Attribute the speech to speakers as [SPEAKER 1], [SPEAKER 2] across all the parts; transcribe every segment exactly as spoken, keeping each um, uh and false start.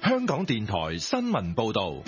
[SPEAKER 1] 香港電台新聞報道。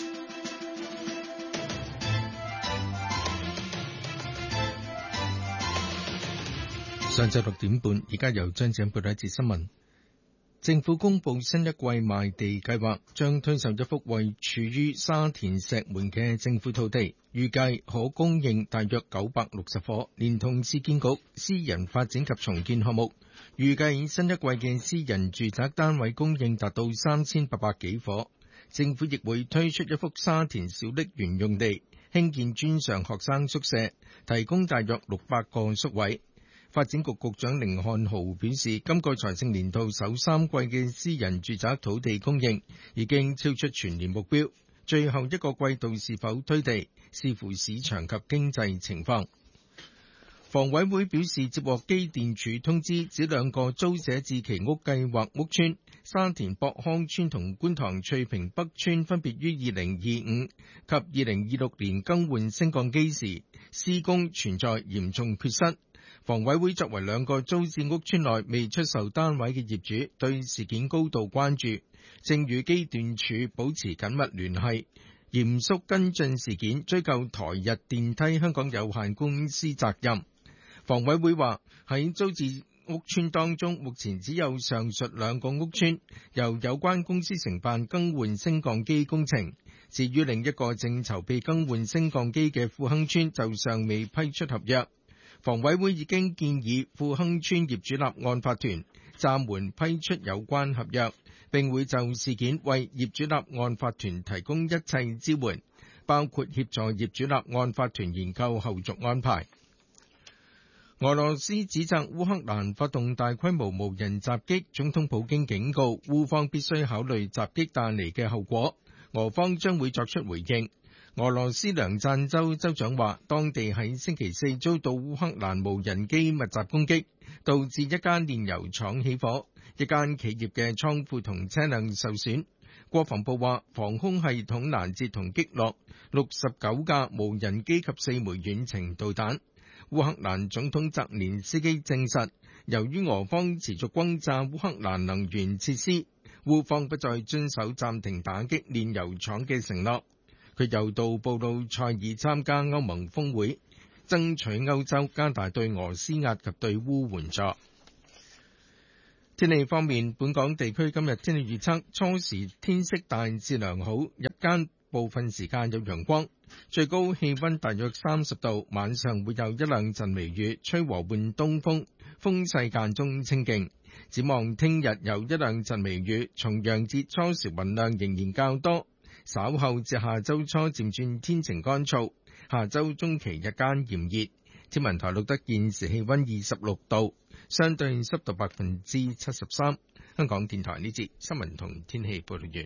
[SPEAKER 2] 上晝六點半，而家由張子欣報道一節新聞。政府公布新一季賣地計劃，將推售一幅位處於沙田石門嘅政府土地，預計可供應大約九百六十伙，連同市建局私人發展及重建項目，預計新一季嘅私人住宅單位供應達到三千八百幾伙。政府亦會推出一幅沙田小瀝源用地，興建專上學生宿舍，提供大約六百個宿位。發展局局長甯漢豪表示，今個財政年度首三季嘅私人住宅土地供應已經超出全年目標，最後一個季度是否推地，視乎市場及經濟情況。房委會表示，接獲機電署通知，指兩個租者置其屋計劃屋邨沙田博康邨同觀塘翠屏北邨分別於二零二五及二零二六年更換升降機時，施工存在嚴重缺失。房委會作為兩個租置屋邨內未出售單位嘅業主，對事件高度關注，正與機電署保持緊密聯繫，嚴肅跟進事件，追究台日電梯香港有限公司責任。房委會話，喺租置屋邨當中，目前只有上述兩個屋邨由有關公司承辦更換升降機工程，至於另一個正籌備更換升降機嘅富亨邨就尚未批出合約。房委會已經建議富亨邨業主立案法團暫緩批出有關合約，並會就事件為業主立案法團提供一切支援，包括協助業主立案法團研究後續安排。俄羅斯指責烏克蘭發動大規模無人襲擊，總統普京警告烏方必須考慮襲擊帶嚟嘅後果，俄方將會作出回應。俄羅斯梁贊州州長話，當地喺星期四遭到烏克蘭無人機密集攻擊，導致一間煉油廠起火，一間企業嘅倉庫同車輛受損。國防部話，防空系統攔截同擊落六十九架無人機及四枚遠程導彈。烏克蘭總統澤連斯基證實，由於俄方持續轟炸烏克蘭能源設施，烏方不再遵守暫停打擊煉油廠嘅承諾。佢又到布魯塞爾參加歐盟峰會，爭取歐洲加大對俄施壓及對烏援助。天氣方面，本港地區今日天氣預測，初時天色大致良好，日間部分時間有陽光，最高氣溫大約三十度，晚上會有一兩陣微雨，吹和緩東風，風勢間中清勁。展望聽日有一兩陣微雨，重陽節初時雲量仍然較多。稍後至下周初漸轉天晴乾燥，下周中期日間炎熱。天文台錄得現時氣溫二十六度，相對濕度百分之七十三。香港電台呢節新聞同天氣報道完。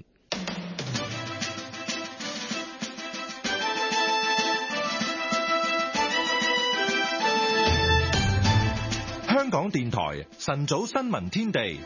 [SPEAKER 1] 香港電台晨早新聞天地。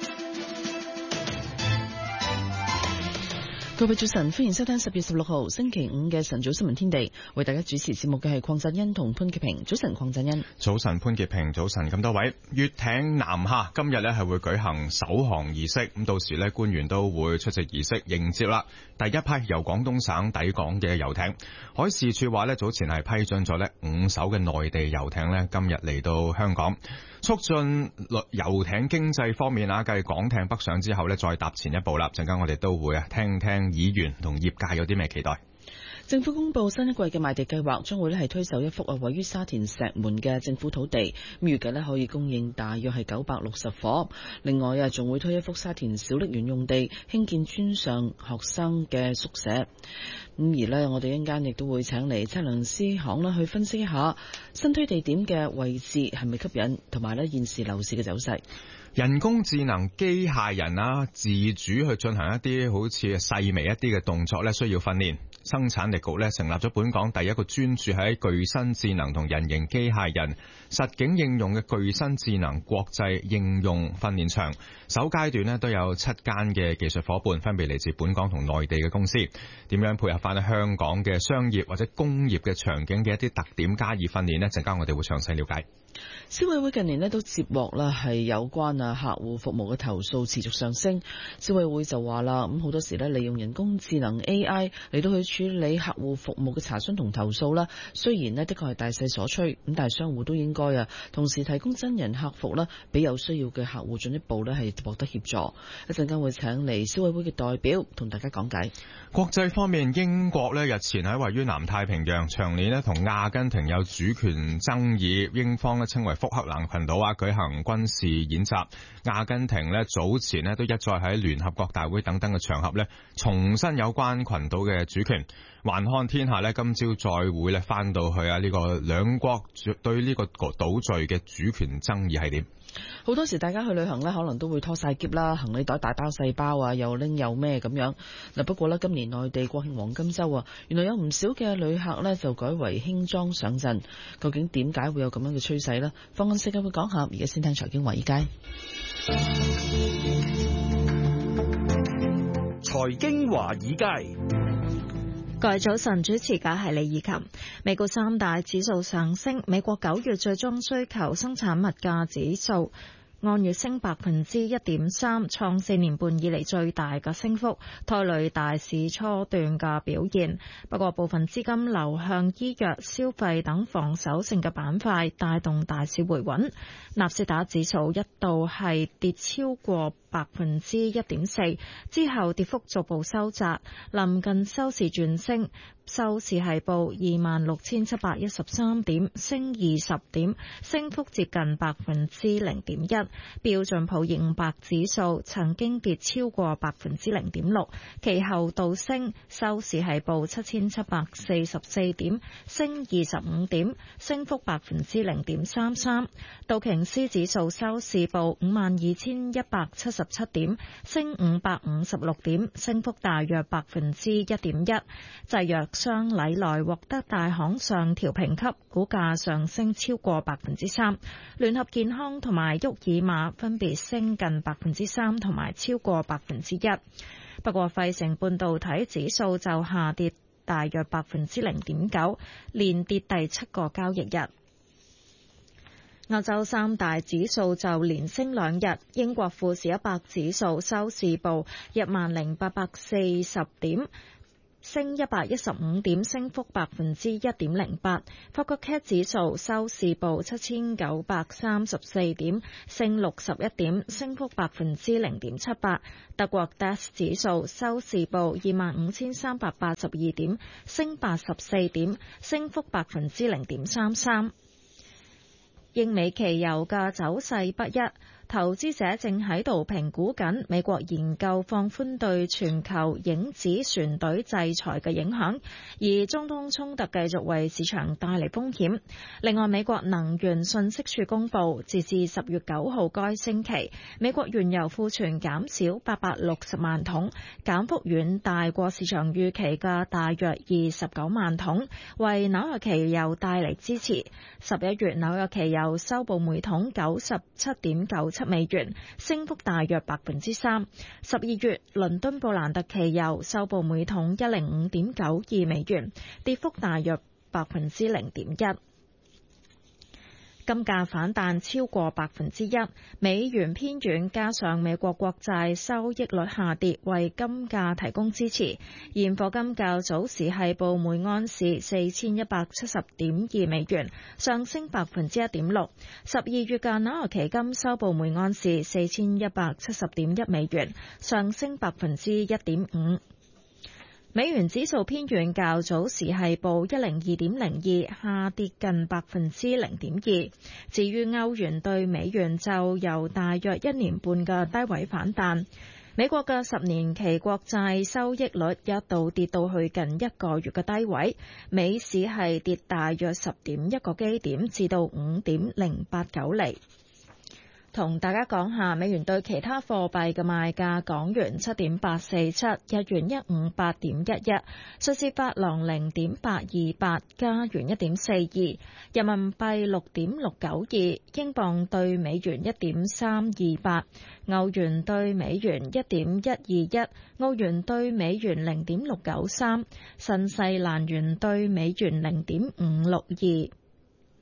[SPEAKER 3] 各位早晨，歡迎收聽十月十六號星期五嘅晨早新聞天地，為大家主持節目嘅係鄺振欣同潘潔平。早晨，鄺振欣。早晨，潘潔平。早晨，咁多位。粵艇南下今日呢係會舉行首航儀式，咁到時呢官員都會出席儀式迎接啦。第一批由廣東省抵港嘅遊艇，海事處話呢早前係批准咗呢五艘嘅內地遊艇呢今日嚟到香港。促進遊艇經濟方面啊，繼港艇北上之後呢再踏前一步啦。陣間我哋都會啊聽聽議員同業界有啲咩期待。政府公布新一季嘅賣地計劃，將會咧係推售一幅啊位於沙田石門嘅政府土地，預計咧可以供應大約係九百六十伙。另外啊，仲會推一幅沙田小瀝源用地，興建專上學生嘅宿舍。咁而呢，我哋一陣間亦都會請嚟測量師行啦去分析一下新推地點嘅位置係咪吸引，同埋呢現時樓市嘅走勢。人工智能機械人啊，自主去進行一啲好似細微一啲嘅動作咧，需要訓練。生產力局咧成立咗本港第一個專注喺具身智能同人形機械人實景應用嘅具身智能國際應用訓練場。首階段咧都有七間嘅技術夥伴，分別嚟自本港同內地嘅公司。點樣配合翻香港嘅商業或者工業嘅場景嘅一啲特點加以訓練呢？陣間我哋會詳細了解。 消委會近年咧都接獲啦係有關啊客戶服務嘅投訴持續上升，消委會就話啦，咁好多時咧利用人工智能 A I 嚟到去處理客戶服務嘅查詢同投訴啦。雖然咧的確係大勢所趨，咁但係商戶都應該啊同時提供真人客服啦，俾有需要嘅客戶進一步咧係獲得協助。一陣間會請嚟消委會嘅代表同大家講解。
[SPEAKER 4] 國際方面，英國咧日前喺位於南太平洋長年咧同阿根廷有主權爭議，英方咧稱為福克蘭群島啊舉行軍事演習，阿根廷咧早前咧都一再喺聯合國大會等等嘅場合咧重申有關群島嘅主權。環看天下咧今朝再會咧翻到去啊呢個兩國對呢個島嶼嘅主權爭議係點？
[SPEAKER 3] 好多時大家去旅行呢，可能都會拖晒篋啦，行李袋大包細包啊，又拎又咩咁樣。嗱，不過呢，今年內地國慶黃金週啊，原來有唔少嘅旅客呢就改為輕裝上陣。究竟點解會有咁樣嘅趨勢呢？放眼世界會講下，而家先聽財經華爾街。
[SPEAKER 5] 財經華爾街。
[SPEAKER 6] 各位早晨，主持嘅係李以琴。美股三大指數上升，美國九月最終需求生產物價指數按月升百分之一點三，創四年半以嚟最大嘅升幅，拖累大市初段嘅表現。不過部分資金流向醫藥、消費等防守性嘅板塊，帶動大市回穩。納斯達克指數一度係跌超過百分之一點四，之後跌幅逐步收窄，臨近收市轉升，收市係報二萬六千七百一十三點，升二十點，升幅接近百分之零點一。標準普爾五百指數曾經跌超過百分之零點六，其後倒升，收市係報七千七百四十四點，升二十五點，升幅百分之零點三三。道瓊斯指數收市報五萬二千一百七十七點，升五百五十六點，升幅大約百分之一點一。製藥商禮來獲得大行上調評級，股價上升超過百分之三。聯合健康同埋沃爾瑪分別升近百分之三同埋超過百分之一。不過費城半導體指數就下跌大約百分之零點九，連跌第七個交易日。歐洲三大指數就連升兩日，英國富時一百指數收市報一萬零八百四十點，升一百一十五點，升幅百分之一點零八。法國 C A C 指數收市報七千九百三十四點，升六十一點，升幅百分之零點七八。德國 D A X 指數收市報二萬五千三百八十二點，升八十四點，升幅百分之零點三三。英美期油嘅走勢不一，投資者正喺度評估緊美國研究放寬對全球影子船隊制裁嘅影響，而中東衝突繼續為市場帶嚟風險。另外，美國能源信息署公佈，截至十月九號該星期，美國原油庫存減少八百六十萬桶，減幅遠大過市場預期嘅大約二十九萬桶，為紐約期油帶嚟支持。十一月紐約期油收報每桶九十七點九七美元，升幅大約百分之三。十二月倫敦布蘭特期油收報每桶一零五點九二美元，跌幅大約百分之零點一。金價反彈超過百分之一，美元偏軟，加上美國國債收益率下跌，為金價提供支持。現貨金較早時係報每安士四千一百七十點二美元，上升百分之一點六。十二月嘅紐約期金收報每安士四千一百七十點一美元，上升百分之一點五。美元指數偏軟，較早時係報一零二點零二，下跌近百分之零點二。至於歐元對美元就由大約一年半嘅低位反彈。美國嘅十年期國債收益率一度跌到去近一個月嘅低位，美市係跌大約十點一個基點，至到五點零八九厘。同大家講下美元對其他貨幣嘅賣價：港元七點八四七，日元一五八點一一，瑞士法郎零點八二八，加元一點四二，人民幣六點六九二，英鎊對美元一點三二八，歐元對美元一點一二一，澳元對美元零點六九三，新西蘭元對美元零點五六二。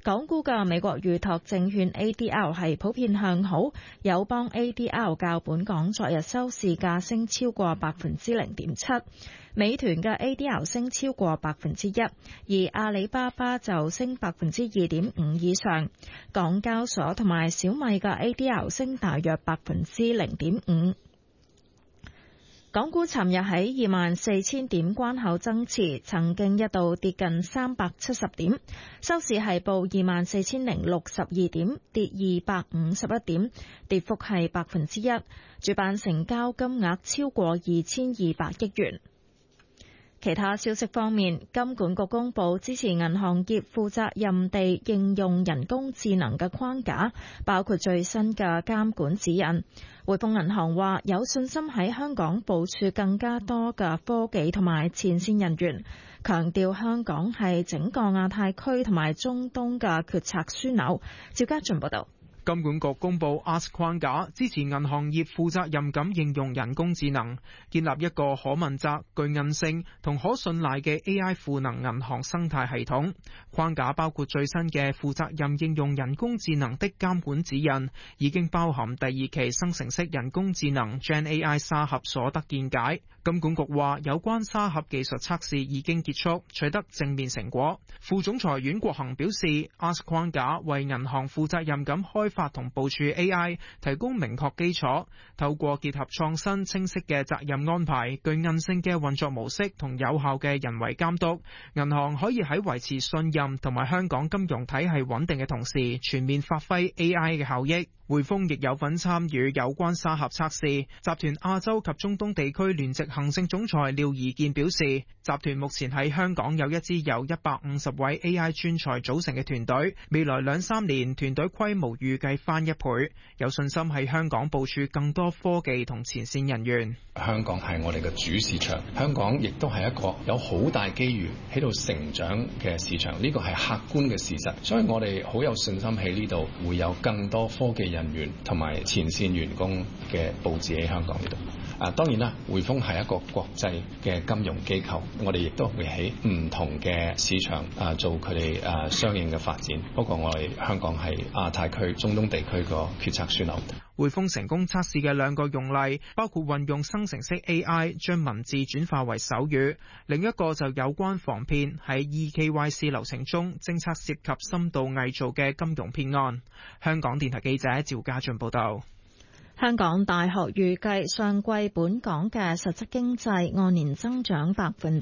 [SPEAKER 6] 港股嘅美國預託證券 A D R 係普遍向好，友邦 A D R 較本港昨日收市價升超過百分之零點七，美團嘅 A D R 升超過百分之一，而阿里巴巴就升百分之二點五以上。港交所同埋小米嘅 A D R 升大約百分之零點五。港股尋日喺二萬四千點關口增持，曾經一度跌近三百七十點，收市係報二萬四千零六十二點，跌二百五十一點，跌幅係百分之一。主板成交金額超過二千二百億元。其他消息方面，金管局公布支持銀行業負責任地應用人工智能嘅框架，包括最新嘅監管指引。匯豐銀行話有信心喺香港部署更加多嘅科技同埋前線人員，強調香港係整個亞太區同埋中東嘅決策樞紐。趙家俊報道。
[SPEAKER 7] 金管局公布 A S K 框架，支持銀行業負責任咁應用人工智能，建立一個可問責、具韌性同可信賴嘅 A I 賦能銀行生態系統。框架包括最新嘅負責任應用人工智能的監管指引，已經包含第二期生成式人工智能 Gen A I 沙盒所得見解。金管局話有關沙盒技術測試已經結束，取得正面成果。副總裁阮國恒表示 A S K 框架為銀行負責任咁開發同部署 A I 提供明確基礎，透過結合創新清晰嘅責任安排、具韌性嘅運作模式同有效嘅人為監督，銀行可以喺維持信任同埋香港金融體系穩定嘅同時，全面發揮 A I 嘅效益。匯豐亦有份參與有關沙盒測試。集團亞洲及中東地區聯席行政總裁廖宜健表示，集團目前喺香港有一支由一百五十位 A I 專才組成嘅團隊，未來兩三年團隊規模預計翻一倍，有信心喺香港部署更多科技同前線人員。
[SPEAKER 8] 香港係我哋嘅主市場，香港亦都係一個有好大機遇喺度成長嘅市場，呢個係客觀嘅事實，所以我哋好有信心喺呢度會有更多科技人員同埋前線員工嘅佈置喺香港呢度。啊，當然啦，匯豐係一個國際嘅金融機構，我哋亦都會喺唔同嘅市場啊做佢哋啊相應嘅發展。不過我哋香港係亞太區、中東地區個決策樞紐。
[SPEAKER 7] 匯豐成功測試嘅兩個用例，包括運用生成式 A I 將文字轉化為手語，另一個就有關防騙，喺 E K Y C 流程中偵測涉及深度偽造嘅金融騙案。香港電台記者趙家俊報道。
[SPEAKER 6] 香港大學預計上季本港嘅實質經濟按年增長百分